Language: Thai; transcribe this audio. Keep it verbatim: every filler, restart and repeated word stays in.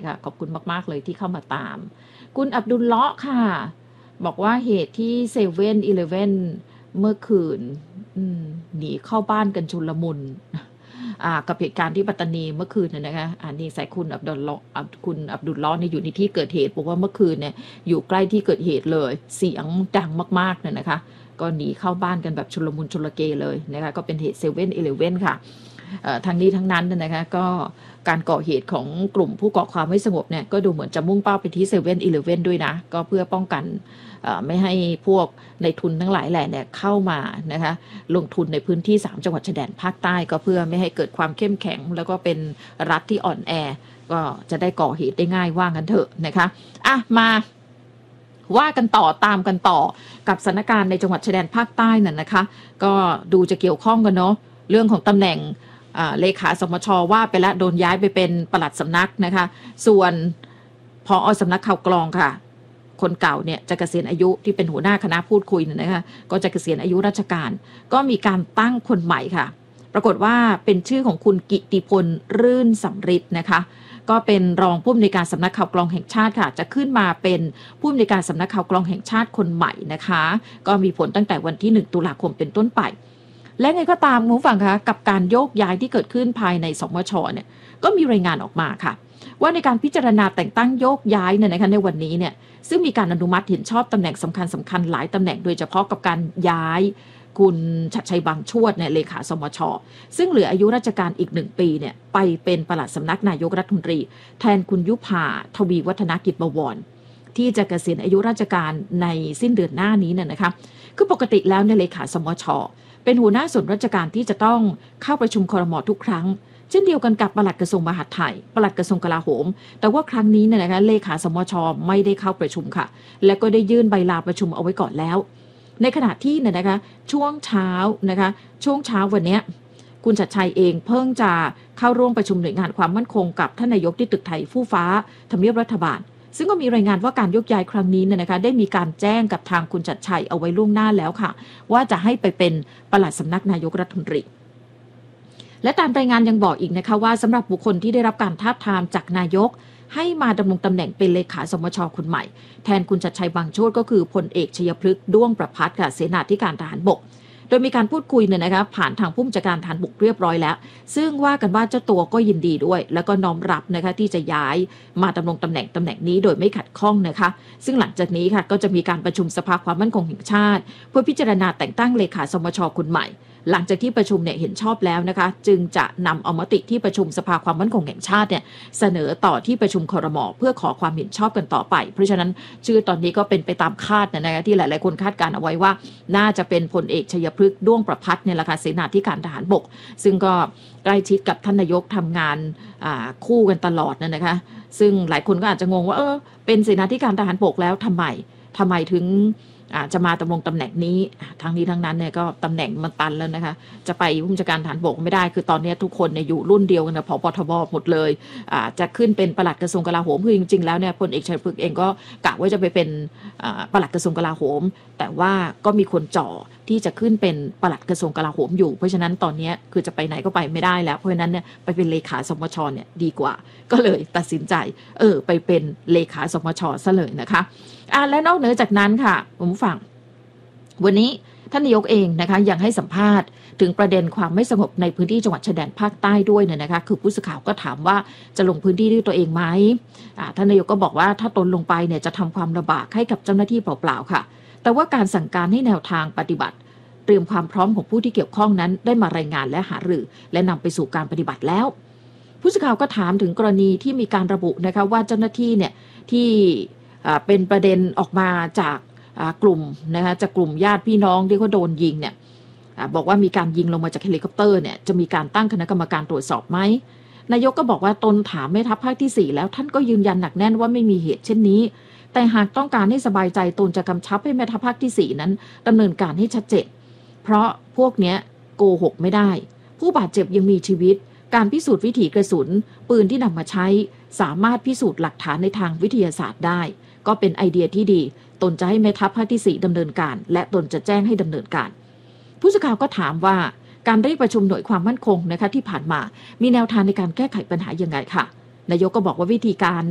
ค่ะขอบคุณมากๆเลยที่เข้ามาตามคุณอับดุลเลาะห์ค่ะบอกว่าเหตุที่เซเว่นอีเลฟเว่นเมื่อคืนหนีเข้าบ้านกันชุลมุนกับเหตุการณ์ที่ปัตตานีเมื่อคืนเนี่ยนะคะอันนี้ใส่คุณอับดุลเลาะห์คุณอับดุลเลาะห์เนี่ยอยู่ในที่เกิดเหตุบอกว่าเมื่อคืนเนี่ยอยู่ใกล้ที่เกิดเหตุเลยเสียงดังมากๆเนี่ยนะคะก็หนีเข้าบ้านกันแบบชุลมุนชุลเกเลยนะคะก็เป็นเหตุเซเว่นอีเลฟเว่นค่ะทั้งนี้ทั้งนั้นนะคะก็การก่อเหตุของกลุ่มผู้ก่อความไม่สงบเนี่ยก็ดูเหมือนจะมุ่งเป้าไปที่เซเว่นอีเลฟเว่นด้วยนะก็เพื่อป้องกันไม่ให้พวกในทุนทั้งหลายแหล่เนี่ยเข้ามานะคะลงทุนในพื้นที่สามจังหวัดชายแดนภาคใต้ก็เพื่อไม่ให้เกิดความเข้มแข็งแล้วก็เป็นรัฐที่อ่อนแอก็จะได้ก่อเหตุได้ง่ายว่างั้นเถอะนะคะอ่ะมาว่ากันต่อตามกันต่อกับสถานการณ์ในจังหวัดชายแดนภาคใต้นั่นนะคะก็ดูจะเกี่ยวข้องกันเนาะเรื่องของตำแหน่งเลขาสมชว่าไปแล้วโดนย้ายไปเป็นปลัดสำนักนะคะส่วนผอ.สำนักข่าวกรองค่ะคนเก่าเนี่ยจะเกษียณอายุที่เป็นหัวหน้าคณะพูดคุยเนี่ยนะคะก็จะเกษียณอายุราชการก็มีการตั้งคนใหม่ค่ะปรากฏว่าเป็นชื่อของคุณกิติพลรื่นสำริดนะคะก็เป็นรองผู้อำนวยการสำนักข่าวกรองแห่งชาติค่ะจะขึ้นมาเป็นผู้อำนวยการสำนักข่าวกรองแห่งชาติคนใหม่นะคะก็มีผลตั้งแต่วันที่หนึ่งตุลาคมเป็นต้นไปและไงก็ตามคุณผู้ฟังคะกับการโยกย้ายที่เกิดขึ้นภายในสมชเนี่ยก็มีรายงานออกมาค่ะว่าในการพิจารณาแต่งตั้งโยกย้ายเนี่ยนะคะในวันนี้เนี่ยซึ่งมีการอนุมัติเห็นชอบตำแหน่งสำคัญสำคัญหลายตำแหน่งโดยเฉพาะกับการย้ายคุณชัดชัยบางชวดเนี่ยเลขาสมชซึ่งเหลืออายุราชการอีกหนึ่งปีเนี่ยไปเป็นปลัดสำนักนายกรัฐมนตรีแทนคุณยุพาทวีวัฒนกิจบวรที่จะเกษียณอายุราชการในสิ้นเดือนหน้านี้เนี่ยนะคะคือปกติแล้วเนี่ยเลขาสมชเป็นหัวหน้าส่วนราชการที่จะต้องเข้าประชุมครม.ทุกครั้งเช่นเดียวกันกับปลัดกระทรวงมหาดไทยปลัดกระทรวงกลาโหมแต่ว่าครั้งนี้เนี่ยนะคะเลขาสมชไม่ได้เข้าประชุมค่ะและก็ได้ยื่นใบลาประชุมเอาไว้ก่อนแล้วในขณะที่เนี่ยนะคะช่วงเช้านะคะช่วงเช้าวันนี้คุณชัดชัยเองเพิ่งจะเข้าร่วมประชุมหน่วยงานความมั่นคงกับท่านนายกที่ตึกไทยฟู่ฟ้าทำเนียบรัฐบาลซึ่งก็มีรายงานว่าการยกย้ายครั้งนี้เนี่ยนะคะได้มีการแจ้งกับทางคุณชัดชัยเอาไว้ล่วงหน้าแล้วค่ะว่าจะให้ไปเป็นปลัดสำนักนายกรัฐมนตรีและตามรายงานยังบอกอีกนะคะว่าสำหรับบุคคลที่ได้รับการทาบทามจากนายกให้มาดำรงตำแหน่งเป็นเลขาสมชคนใหม่แทนคุณชัดชัยบางโชติก็คือพลเอกชัยพฤกษ์ด้วงประภัสค่ะเสนาธิการทหารบกโดยมีการพูดคุยเนี่ยนะคะผ่านทางผู้บัญชาการทหารบกเรียบร้อยแล้วซึ่งว่ากันว่าเจ้าตัวก็ยินดีด้วยแล้วก็น้อมรับนะคะที่จะย้ายมาดำรงตำแหน่งตำแหน่งนี้โดยไม่ขัดข้องนะคะซึ่งหลังจากนี้ค่ะก็จะมีการประชุมสภาความมั่นคงแห่งชาติเพื่อพิจารณาแต่งตั้งเลขาสมชคนใหม่หลังจากที่ประชุมเนี่ยเห็นชอบแล้วนะคะจึงจะนำเอามติที่ประชุมสภาความมั่นคงแห่งชาติเนี่ยเสนอต่อที่ประชุมครม.เพื่อขอความเห็นชอบกันต่อไปเพราะฉะนั้นชื่อตอนนี้ก็เป็นไปตามคาดนะคะที่หลายๆคนคาดการเอาไว้ว่าน่าจะเป็นพลเอกชัยพฤกษ์ด้วงประภัสเนี่ยแหละค่ะเสนาธิการทหารบกซึ่งก็ใกล้ชิดกับท่านนายกทำงานคู่กันตลอดนั่นนะคะซึ่งหลายคนก็อาจจะงงว่าเออเป็นเสนาธิการทหารบกแล้วทำไมทำไมถึงจะมาดำรงตำแหน่งนี้ทั้งนี้ทั้งนั้นเนี่ยก็ตำแหน่งมันตันแล้วนะคะจะไปผู้บัญชาการทหารบกไม่ได้คือตอนนี้ทุกคนเนี่ยอยู่รุ่นเดียวกันนะผบ.ทบ.หมดเลยจะขึ้นเป็นปลัดกระทรวงกลาโหมคือจริงๆแล้วเนี่ยพลเอกชัยพฤกษ์เองก็กะว่าจะไปเป็นปลัดกระทรวงกลาโหมแต่ว่าก็มีคนจ่อที่จะขึ้นเป็นปลัดกระทรวงกลาโหมอยู่เพราะฉะนั้นตอนนี้คือจะไปไหนก็ไปไม่ได้แล้วเพราะฉะนั้นเนี่ยไปเป็นเลขาสมชเนี่ยดีกว่าก็เลยตัดสินใจเออไปเป็นเลขาสมชซะเลยนะคะอ่ะและนอกเหนือจากนั้นค่ะผมฟังวันนี้ท่านนายกเองนะคะยังให้สัมภาษณ์ถึงประเด็นความไม่สงบในพื้นที่จังหวัดชายแดนภาคใต้ด้วยเนี่ยนะคะคือผู้สื่อข่าวก็ถามว่าจะลงพื้นที่ด้วยตัวเองไหมท่านนายกก็บอกว่าถ้าตนลงไปเนี่ยจะทำความลำบากให้กับเจ้าหน้าที่เปล่าๆค่ะแต่ว่าการสั่งการให้แนวทางปฏิบัติเตรียมความพร้อมของผู้ที่เกี่ยวข้องนั้นได้มารายงานและหารือและนำไปสู่การปฏิบัติแล้วผู้สื่อข่าวก็ถามถึงกรณีที่มีการระบุนะคะว่าเจ้าหน้าที่เนี่ยที่เป็นประเด็นออกมาจากกลุ่มนะคะจากกลุ่มญาติพี่น้องที่เขาโดนยิงเนี่ยบอกว่ามีการยิงลงมาจากเฮลิคอปเตอร์เนี่ยจะมีการตั้งคณะกรรมการตรวจสอบไหมนายกก็บอกว่าตนถามแม่ทัพภาคที่สี่แล้วท่านก็ยืนยันหนักแน่นว่าไม่มีเหตุเช่นนี้แต่หากต้องการให้สบายใจตนจะกำชับให้แม่ทัพภาคที่สี่นั้นดำเนินการให้ชัดเจนเพราะพวกเนี้ยโกหกไม่ได้ผู้บาดเจ็บยังมีชีวิตการพิสูจน์วิถีกระสุนปืนที่นำมาใช้สามารถพิสูจน์หลักฐานในทางวิทยาศาสตร์ได้ก็เป็นไอเดียที่ดีตนจะให้แม่ทัพภาคที่สี่ดำเนินการและตนจะแจ้งให้ดำเนินการผู้สื่อข่าวก็ถามว่าการเรียกประชุมหน่วยความมั่นคงนะคะที่ผ่านมามีแนวทางในการแก้ไขปัญหายังไงค่ะนายกก็บอกว่าวิธีการ